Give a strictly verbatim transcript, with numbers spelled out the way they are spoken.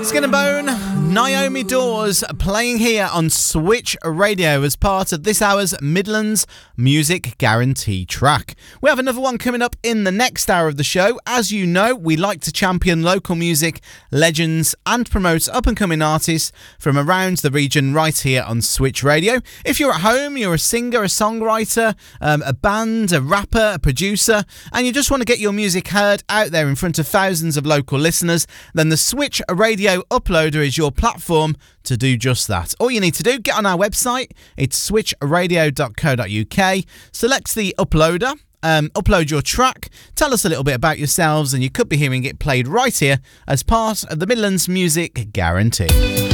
Skin and Bone, Naomi Dawes playing here on Switch Radio as part of this hour's Midlands Music Guarantee track. We have another one coming up in the next hour of the show. As you know, we like to champion local music legends and promote up-and-coming artists from around the region right here on Switch Radio. If you're at home, you're a singer, a songwriter, um, a band, a rapper, a producer, and you just want to get your music heard out there in front of thousands of local listeners, then the Switch Radio Uploader is your platform to do just that. All you need to do, get on our website, it's switch radio dot co dot uk, select the uploader, um, upload your track, tell us a little bit about yourselves, and you could be hearing it played right here as part of the Midlands Music Guarantee.